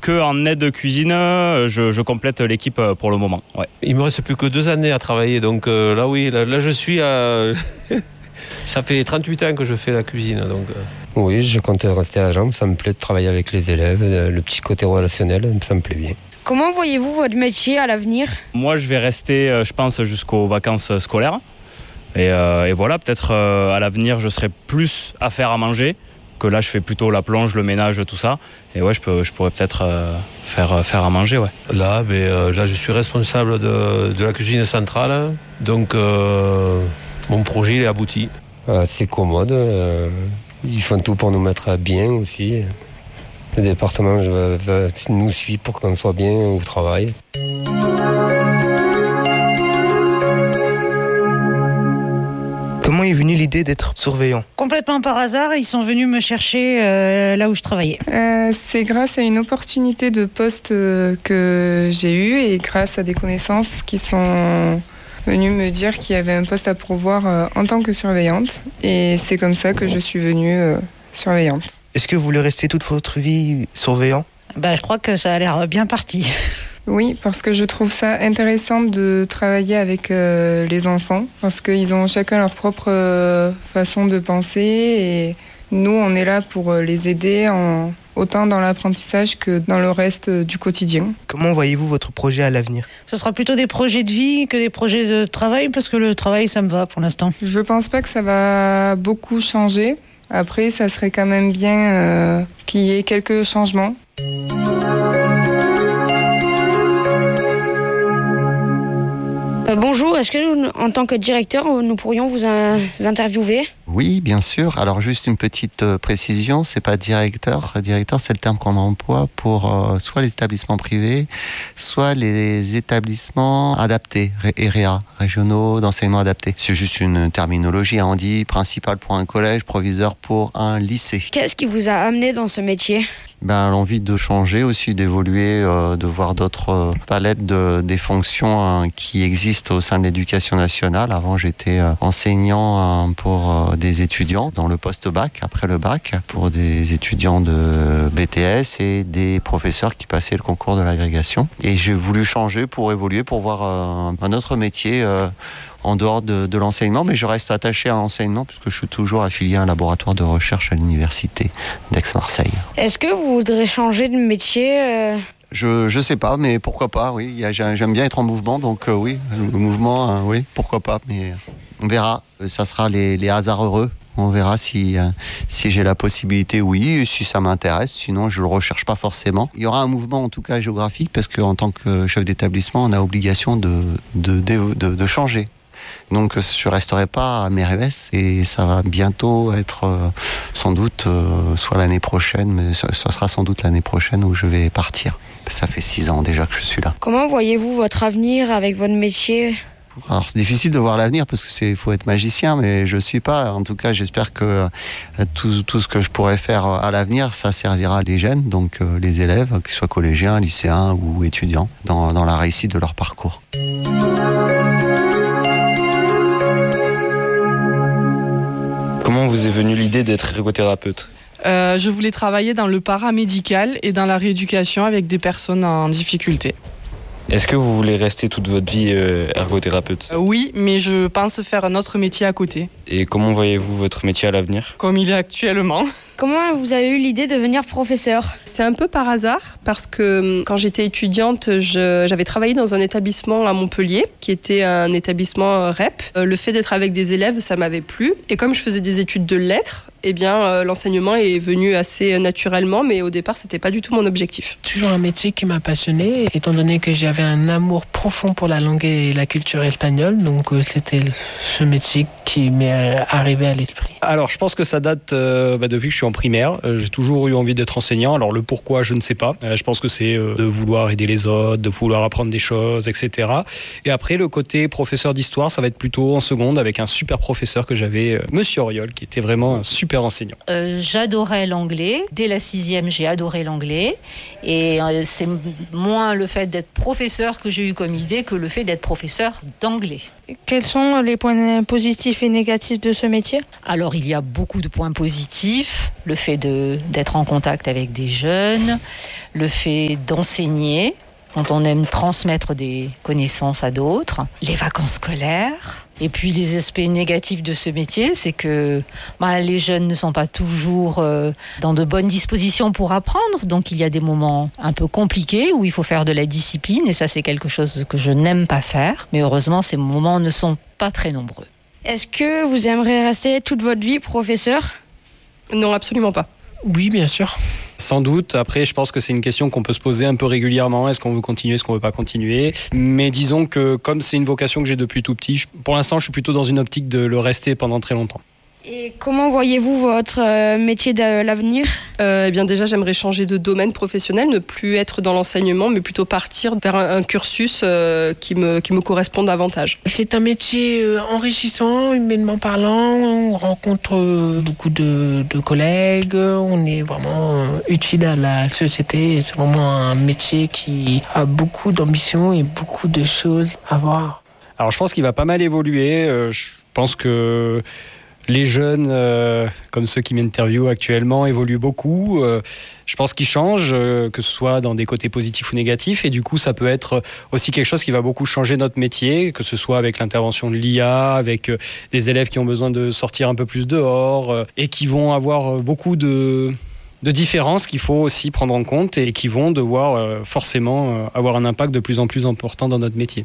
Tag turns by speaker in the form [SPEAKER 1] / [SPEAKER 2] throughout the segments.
[SPEAKER 1] que en aide cuisine, je complète l'équipe pour le moment. Ouais.
[SPEAKER 2] Il me reste plus que 2 années à travailler, donc là je suis à... Ça fait 38 ans que je fais la cuisine, donc...
[SPEAKER 3] Oui, je compte rester à Gand, ça me plaît de travailler avec les élèves, le petit côté relationnel, ça me plaît bien.
[SPEAKER 4] Comment voyez-vous votre métier à l'avenir ?
[SPEAKER 1] Moi, je vais rester, je pense, jusqu'aux vacances scolaires. Et voilà, peut-être à l'avenir, je serai plus à faire à manger, que là, je fais plutôt la plonge, le ménage, tout ça. Et ouais, je pourrais peut-être faire à manger, ouais.
[SPEAKER 2] Là, je suis responsable de la cuisine centrale, donc mon projet est abouti.
[SPEAKER 3] C'est commode, ils font tout pour nous mettre bien aussi. Le département nous suit pour qu'on soit bien au travail.
[SPEAKER 5] Comment est venue l'idée d'être surveillant ?
[SPEAKER 6] Complètement par hasard, ils sont venus me chercher là où je travaillais.
[SPEAKER 7] C'est grâce à une opportunité de poste que j'ai eue et grâce à des connaissances qui sont venues me dire qu'il y avait un poste à pourvoir en tant que surveillante. Et c'est comme ça que je suis venue surveillante.
[SPEAKER 5] Est-ce que vous voulez rester toute votre vie surveillant ?
[SPEAKER 6] Je crois que ça a l'air bien parti.
[SPEAKER 7] Oui, parce que je trouve ça intéressant de travailler avec les enfants, parce qu'ils ont chacun leur propre façon de penser et nous, on est là pour les aider autant dans l'apprentissage que dans le reste du quotidien.
[SPEAKER 5] Comment voyez-vous votre projet à l'avenir ?
[SPEAKER 6] Ce sera plutôt des projets de vie que des projets de travail, parce que le travail, ça me va pour l'instant.
[SPEAKER 7] Je pense pas que ça va beaucoup changer. Après, ça serait quand même bien qu'il y ait quelques changements.
[SPEAKER 4] Bonjour, est-ce que nous, en tant que directeur, nous pourrions vous interviewer ?
[SPEAKER 8] Oui, bien sûr. Alors juste une petite précision, c'est pas directeur. Directeur, c'est le terme qu'on emploie pour soit les établissements privés, soit les établissements adaptés, REA, régionaux d'enseignement adapté. C'est juste une terminologie. On dit principal pour un collège, proviseur pour un lycée.
[SPEAKER 4] Qu'est-ce qui vous a amené dans ce métier ?
[SPEAKER 8] L'envie de changer aussi, d'évoluer, de voir d'autres palettes des fonctions qui existent au sein de l'éducation nationale. Avant, j'étais enseignant pour des étudiants dans le post-bac, après le bac, pour des étudiants de BTS et des professeurs qui passaient le concours de l'agrégation. Et j'ai voulu changer pour évoluer, pour voir un autre métier en dehors de l'enseignement, mais je reste attaché à l'enseignement puisque je suis toujours affilié à un laboratoire de recherche à l'université d'Aix-Marseille.
[SPEAKER 4] Est-ce que vous voudrez changer de métier
[SPEAKER 8] Je sais pas, mais pourquoi pas, oui. J'aime bien être en mouvement, donc oui, le mouvement, oui, pourquoi pas, mais on verra. Ça sera les hasards heureux. On verra si j'ai la possibilité, oui, et si ça m'intéresse. Sinon, je le recherche pas forcément. Il y aura un mouvement, en tout cas géographique, parce qu'en tant que chef d'établissement, on a obligation de changer. Donc je resterai pas à Mérès et ça va bientôt être sans doute soit l'année prochaine, mais ça sera sans doute l'année prochaine où je vais partir. Ça fait 6 ans déjà que je suis là.
[SPEAKER 4] Comment voyez-vous votre avenir avec votre métier ?
[SPEAKER 8] Alors c'est difficile de voir l'avenir parce que faut être magicien, mais je suis pas. En tout cas, j'espère que tout ce que je pourrais faire à l'avenir, ça servira les jeunes, donc les élèves, qu'ils soient collégiens, lycéens ou étudiants, dans la réussite de leur parcours.
[SPEAKER 9] Comment vous est venue l'idée d'être ergothérapeute ?
[SPEAKER 10] Je voulais travailler dans le paramédical et dans la rééducation avec des personnes en difficulté.
[SPEAKER 9] Est-ce que vous voulez rester toute votre vie ergothérapeute ?
[SPEAKER 10] Oui, mais je pense faire un autre métier à côté.
[SPEAKER 9] Et comment voyez-vous votre métier à l'avenir ?
[SPEAKER 10] Comme il est actuellement.
[SPEAKER 4] Comment vous avez eu l'idée de devenir professeur ?
[SPEAKER 11] C'est un peu par hasard parce que quand j'étais étudiante, j'avais travaillé dans un établissement à Montpellier qui était un établissement REP. Le fait d'être avec des élèves, ça m'avait plu. Et comme je faisais des études de lettres, l'enseignement est venu assez naturellement, mais au départ, c'était pas du tout mon objectif.
[SPEAKER 12] Toujours un métier qui m'a passionnée, étant donné que j'avais un amour profond pour la langue et la culture espagnole. Donc c'était ce métier qui m'est arrivé à l'esprit.
[SPEAKER 13] Alors je pense que ça date depuis que je suis en primaire. J'ai toujours eu envie d'être enseignant. Alors le pourquoi, je ne sais pas. Je pense que c'est de vouloir aider les autres, de vouloir apprendre des choses, etc. Et après, le côté professeur d'histoire, ça va être plutôt en seconde avec un super professeur que j'avais, Monsieur Auriol, qui était vraiment un super enseignant.
[SPEAKER 14] J'adorais l'anglais. Dès la 6e, j'ai adoré l'anglais. Et c'est moins le fait d'être professeur que j'ai eu comme idée que le fait d'être professeur d'anglais.
[SPEAKER 6] Quels sont les points positifs et négatifs de ce métier ?
[SPEAKER 14] Alors il y a beaucoup de points positifs, le fait d'être en contact avec des jeunes, le fait d'enseigner, quand on aime transmettre des connaissances à d'autres, les vacances scolaires. Et puis les aspects négatifs de ce métier, c'est que les jeunes ne sont pas toujours dans de bonnes dispositions pour apprendre. Donc il y a des moments un peu compliqués où il faut faire de la discipline. Et ça, c'est quelque chose que je n'aime pas faire. Mais heureusement, ces moments ne sont pas très nombreux.
[SPEAKER 4] Est-ce que vous aimeriez rester toute votre vie professeur ?
[SPEAKER 11] Non, absolument pas.
[SPEAKER 12] Oui, bien sûr.
[SPEAKER 13] Sans doute. Après, je pense que c'est une question qu'on peut se poser un peu régulièrement. Est-ce qu'on veut continuer, est-ce qu'on veut pas continuer ? Mais disons que comme c'est une vocation que j'ai depuis tout petit, pour l'instant, je suis plutôt dans une optique de le rester pendant très longtemps.
[SPEAKER 4] Et comment voyez-vous votre métier de l'avenir ?
[SPEAKER 11] Eh bien déjà, j'aimerais changer de domaine professionnel, ne plus être dans l'enseignement, mais plutôt partir vers un cursus qui me correspond davantage.
[SPEAKER 12] C'est un métier enrichissant, humainement parlant. On rencontre beaucoup de collègues. On est vraiment utile à la société. C'est vraiment un métier qui a beaucoup d'ambition et beaucoup de choses à voir.
[SPEAKER 13] Alors, je pense qu'il va pas mal évoluer. Je pense que les jeunes, comme ceux qui m'interviewent actuellement, évoluent beaucoup. Je pense qu'ils changent, que ce soit dans des côtés positifs ou négatifs. Et du coup, ça peut être aussi quelque chose qui va beaucoup changer notre métier, que ce soit avec l'intervention de l'IA, avec des élèves qui ont besoin de sortir un peu plus dehors et qui vont avoir beaucoup de différences qu'il faut aussi prendre en compte et qui vont devoir forcément avoir un impact de plus en plus important dans notre métier.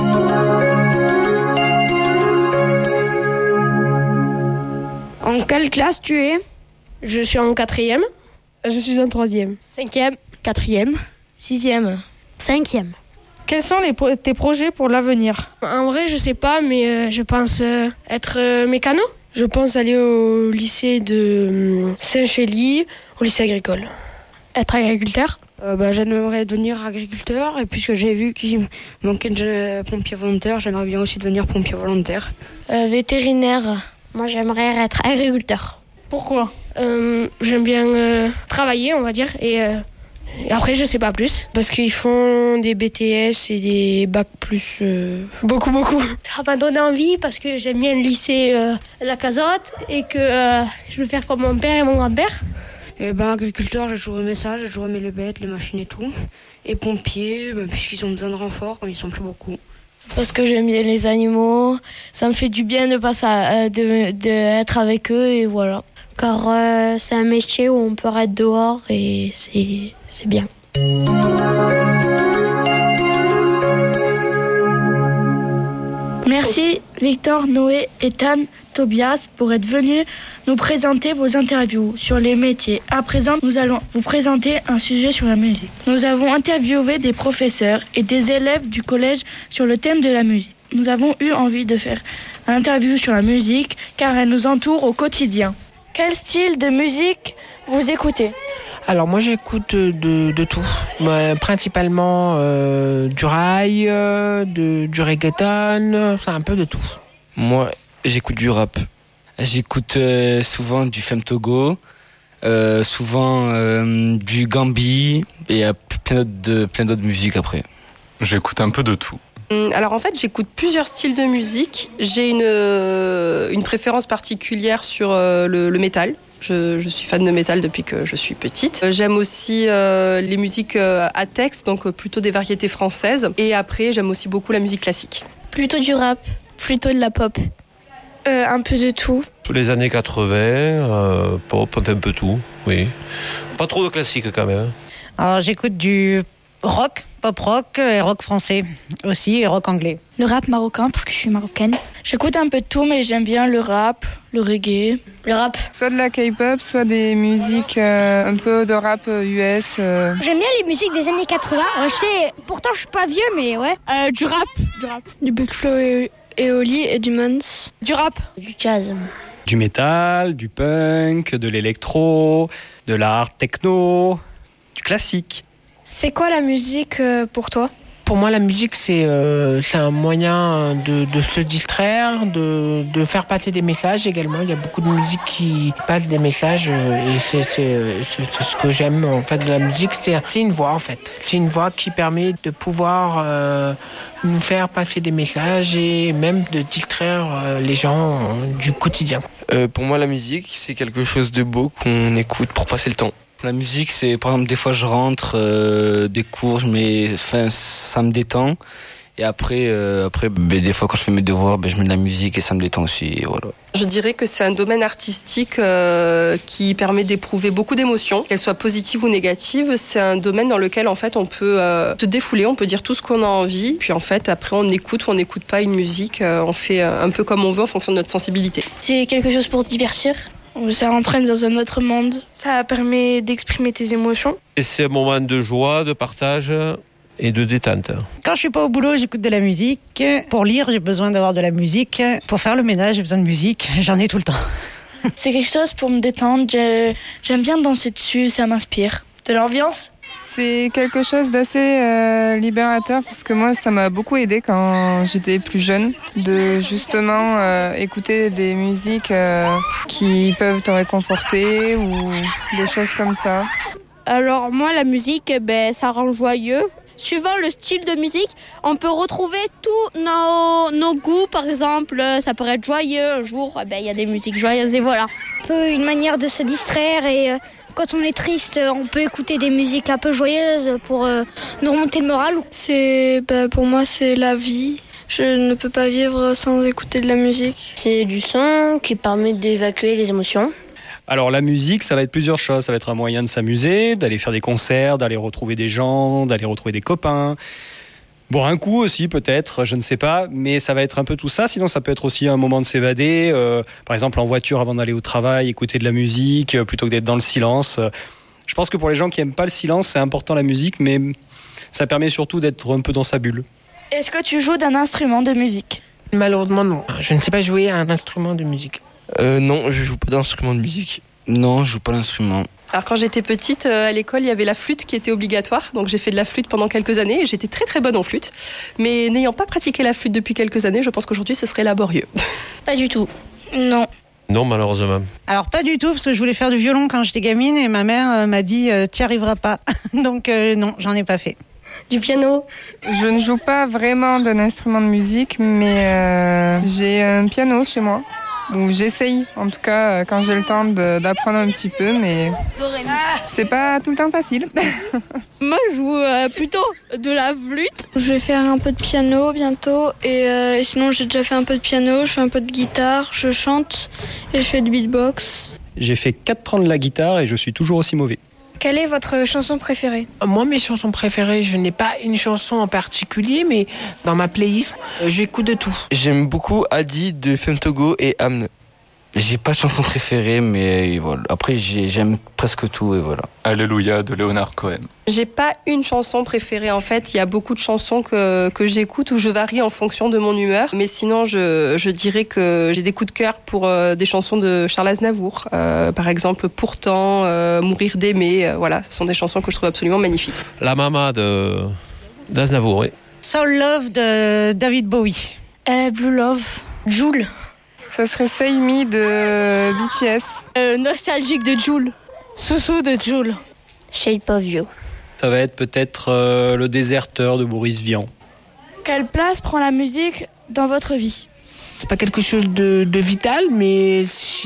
[SPEAKER 4] En quelle classe tu es ?
[SPEAKER 15] Je suis en 4e.
[SPEAKER 16] Je suis en 3e.
[SPEAKER 15] 5e.
[SPEAKER 4] 4e.
[SPEAKER 15] 6e. 5e.
[SPEAKER 6] Quels sont tes projets pour l'avenir ?
[SPEAKER 15] En vrai, je sais pas, mais je pense être mécano.
[SPEAKER 16] Je pense aller au lycée de Saint-Chély, au lycée agricole.
[SPEAKER 15] Être agriculteur.
[SPEAKER 4] J'aimerais devenir agriculteur et puisque j'ai vu qu'il manquait de pompiers volontaires, j'aimerais bien aussi devenir pompier volontaire.
[SPEAKER 15] Vétérinaire. Moi, j'aimerais être agriculteur.
[SPEAKER 6] Pourquoi ?
[SPEAKER 15] J'aime bien travailler, on va dire, et après, je sais pas plus.
[SPEAKER 16] Parce qu'ils font des BTS et des bacs plus... beaucoup.
[SPEAKER 15] Ça m'a donné envie parce que j'aime bien le lycée La Cazotte et que je veux faire comme mon père et mon grand-père.
[SPEAKER 4] Agriculteur, j'ai toujours aimé ça, j'ai toujours aimé les bêtes, les machines et tout. Et pompiers, puisqu'ils ont besoin de renforts, comme ils sont plus beaucoup.
[SPEAKER 15] Parce que j'aime bien les animaux, ça me fait du bien de être avec eux et voilà. Car c'est un métier où on peut être dehors et c'est bien. Merci Victor, Noé, Ethan, Tobias pour être venus nous présenter vos interviews sur les métiers. À présent, nous allons vous présenter un sujet sur la musique. Nous avons interviewé des professeurs et des élèves du collège sur le thème de la musique. Nous avons eu envie de faire une interview sur la musique car elle nous entoure au quotidien. Quel style de musique vous écoutez ?
[SPEAKER 12] Alors moi j'écoute de tout, principalement du rail, du reggaeton, c'est un peu de tout.
[SPEAKER 17] Moi j'écoute du rap, j'écoute souvent du Femme Togo, souvent du Gambi et plein d'autres musiques après.
[SPEAKER 9] J'écoute un peu de tout.
[SPEAKER 11] Alors en fait, j'écoute plusieurs styles de musique. J'ai une préférence particulière sur le métal. Je suis fan de métal depuis que je suis petite. J'aime aussi les musiques à texte, donc plutôt des variétés françaises. Et après, j'aime aussi beaucoup la musique classique.
[SPEAKER 15] Plutôt du rap, plutôt de la pop. Un peu de tout.
[SPEAKER 2] Tous les années 80, pop, enfin un peu tout, oui. Pas trop de classique quand même.
[SPEAKER 6] Alors j'écoute du rock, pop rock et rock français aussi et rock anglais.
[SPEAKER 15] Le rap marocain parce que je suis marocaine. J'écoute un peu de tout mais j'aime bien le rap, le reggae, le rap.
[SPEAKER 7] Soit de la K-pop, soit des musiques un peu de rap US.
[SPEAKER 15] J'aime bien les musiques des années 80. Pourtant je suis pas vieux mais ouais. Du rap.
[SPEAKER 16] Du Big Flo et Oli et du Mans.
[SPEAKER 15] Du rap. Du jazz.
[SPEAKER 13] Du métal, du punk, de l'électro, de la hard techno, du classique.
[SPEAKER 15] C'est quoi la musique pour toi ?
[SPEAKER 12] Pour moi, la musique, c'est un moyen de se distraire, de faire passer des messages également. Il y a beaucoup de musique qui passe des messages et c'est ce que j'aime en fait de la musique. C'est une voix en fait. C'est une voix qui permet de pouvoir nous faire passer des messages et même de distraire les gens du quotidien.
[SPEAKER 17] Pour moi, la musique, c'est quelque chose de beau qu'on écoute pour passer le temps. La musique, c'est par exemple des fois je rentre des cours, mais ça me détend. Et après des fois quand je fais mes devoirs, je mets de la musique et ça me détend aussi. Et voilà.
[SPEAKER 11] Je dirais que c'est un domaine artistique qui permet d'éprouver beaucoup d'émotions, qu'elles soient positives ou négatives. C'est un domaine dans lequel en fait on peut se défouler, on peut dire tout ce qu'on a envie. Puis en fait après on écoute ou on n'écoute pas une musique, on fait un peu comme on veut en fonction de notre sensibilité.
[SPEAKER 15] C'est quelque chose pour divertir. Ça entraîne dans un autre monde. Ça permet d'exprimer tes émotions.
[SPEAKER 2] Et c'est un moment de joie, de partage et de détente.
[SPEAKER 6] Quand je suis pas au boulot, j'écoute de la musique. Pour lire, j'ai besoin d'avoir de la musique. Pour faire le ménage, j'ai besoin de musique. J'en ai tout le temps.
[SPEAKER 15] C'est quelque chose pour me détendre. J'aime bien danser dessus, ça m'inspire. De l'ambiance.
[SPEAKER 7] C'est quelque chose d'assez libérateur parce que moi, ça m'a beaucoup aidé quand j'étais plus jeune de justement écouter des musiques qui peuvent te réconforter ou des choses comme ça.
[SPEAKER 18] Alors moi, la musique, ça rend joyeux. Suivant le style de musique, on peut retrouver tous nos goûts. Par exemple, ça pourrait être joyeux. Un jour, il y a des musiques joyeuses et voilà.
[SPEAKER 15] Un peu une manière de se distraire et quand on est triste, on peut écouter des musiques un peu joyeuses pour nous remonter le moral.
[SPEAKER 16] Pour moi, c'est la vie. Je ne peux pas vivre sans écouter de la musique.
[SPEAKER 15] C'est du son qui permet d'évacuer les émotions.
[SPEAKER 13] Alors la musique, ça va être plusieurs choses. Ça va être un moyen de s'amuser, d'aller faire des concerts, d'aller retrouver des gens, d'aller retrouver des copains. Boire un coup aussi peut-être, je ne sais pas, mais ça va être un peu tout ça. Sinon ça peut être aussi un moment de s'évader, par exemple en voiture avant d'aller au travail, écouter de la musique plutôt que d'être dans le silence. Je pense que pour les gens qui n'aiment pas le silence, c'est important la musique, mais ça permet surtout d'être un peu dans sa bulle.
[SPEAKER 15] Est-ce que tu joues d'un instrument de musique ?
[SPEAKER 12] Malheureusement non, je ne sais pas jouer à un instrument de musique.
[SPEAKER 17] Non, je joue pas d'instrument de musique. Non, je joue pas d'instrument.
[SPEAKER 11] Alors quand j'étais petite, à l'école, il y avait la flûte qui était obligatoire. Donc j'ai fait de la flûte pendant quelques années et j'étais très très bonne en flûte. Mais n'ayant pas pratiqué la flûte depuis quelques années, je pense qu'aujourd'hui ce serait laborieux.
[SPEAKER 15] Pas du tout. Non.
[SPEAKER 2] Non, malheureusement.
[SPEAKER 6] Alors pas du tout, parce que je voulais faire du violon quand j'étais gamine et ma mère m'a dit t'y arriveras pas. Donc non, j'en ai pas fait.
[SPEAKER 15] Du piano.
[SPEAKER 7] Je ne joue pas vraiment d'un instrument de musique, mais j'ai un piano chez moi. Où j'essaye, en tout cas, quand j'ai le temps d'apprendre un petit peu, mais c'est pas tout le temps facile.
[SPEAKER 18] Moi, je joue plutôt de la flûte.
[SPEAKER 16] Je vais faire un peu de piano bientôt et sinon j'ai déjà fait un peu de piano, je fais un peu de guitare, je chante et je fais du beatbox.
[SPEAKER 13] J'ai fait 4 ans de la guitare et je suis toujours aussi mauvais.
[SPEAKER 15] Quelle est votre chanson préférée ?
[SPEAKER 12] Moi, mes chansons préférées, je n'ai pas une chanson en particulier, mais dans ma playlist, j'écoute de tout.
[SPEAKER 17] J'aime beaucoup Adi de Femtogo et Amne. J'ai pas de chanson préférée, mais voilà. Après, j'aime presque tout et voilà.
[SPEAKER 9] Alléluia de Leonard Cohen.
[SPEAKER 11] J'ai pas une chanson préférée en fait. Il y a beaucoup de chansons que j'écoute où je varie en fonction de mon humeur. Mais sinon, je dirais que j'ai des coups de cœur pour des chansons de Charles Aznavour. Par exemple, Pourtant, Mourir d'aimer. Voilà, ce sont des chansons que je trouve absolument magnifiques.
[SPEAKER 2] La Mama d'Aznavour, oui.
[SPEAKER 6] Soul Love de David Bowie.
[SPEAKER 15] Blue Love. Jul.
[SPEAKER 7] Ça serait Say Me de BTS.
[SPEAKER 18] Nostalgique de Jul.
[SPEAKER 15] Soussou de Jul. Shape of You.
[SPEAKER 13] Ça va être peut-être Le Déserteur de Boris Vian.
[SPEAKER 15] Quelle place prend la musique dans votre vie ?
[SPEAKER 12] C'est pas quelque chose de vital, mais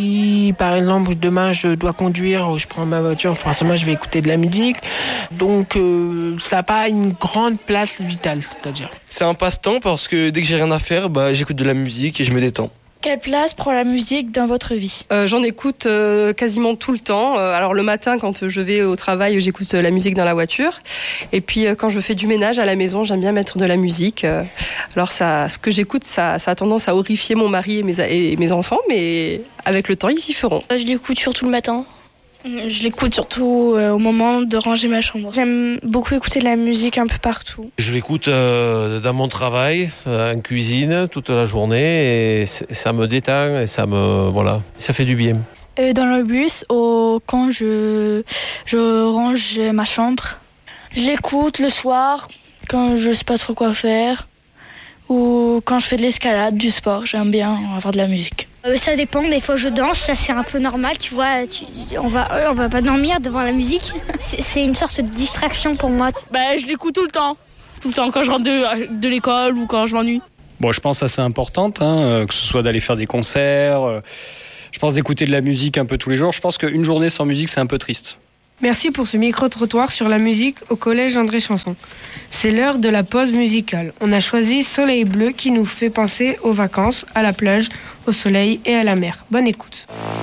[SPEAKER 12] si par exemple demain je dois conduire ou je prends ma voiture, forcément je vais écouter de la musique. Donc ça n'a pas une grande place vitale, c'est-à-dire.
[SPEAKER 17] C'est un passe-temps parce que dès que j'ai rien à faire, j'écoute de la musique et je me détends.
[SPEAKER 15] Quelle place prend la musique dans votre vie ?
[SPEAKER 11] J'en écoute quasiment tout le temps. Alors le matin, quand je vais au travail, j'écoute la musique dans la voiture. Et puis quand je fais du ménage à la maison, j'aime bien mettre de la musique. Alors ce que j'écoute, ça a tendance à horrifier mon mari et mes enfants, mais avec le temps, ils s'y feront.
[SPEAKER 15] Je l'écoute surtout le matin. Je l'écoute surtout au moment de ranger ma chambre. J'aime beaucoup écouter de la musique un peu partout.
[SPEAKER 2] Je l'écoute dans mon travail, en cuisine, toute la journée, et ça me détend et ça fait du bien.
[SPEAKER 15] Dans le bus, quand je range ma chambre. Je l'écoute le soir, quand je sais pas trop quoi faire ou quand je fais de l'escalade, du sport. J'aime bien avoir de la musique.
[SPEAKER 19] Ça dépend, des fois je danse, ça c'est un peu normal, tu vois, on va pas dormir devant la musique. C'est une sorte de distraction pour moi.
[SPEAKER 20] Je l'écoute tout le temps quand je rentre de l'école ou quand je m'ennuie.
[SPEAKER 13] Bon, je pense assez importante, que ce soit d'aller faire des concerts, je pense d'écouter de la musique un peu tous les jours. Je pense qu'une journée sans musique, c'est un peu triste.
[SPEAKER 21] Merci pour ce micro-trottoir sur la musique au collège André Chanson. C'est l'heure de la pause musicale. On a choisi Soleil Bleu qui nous fait penser aux vacances, à la plage, au soleil et à la mer. Bonne écoute.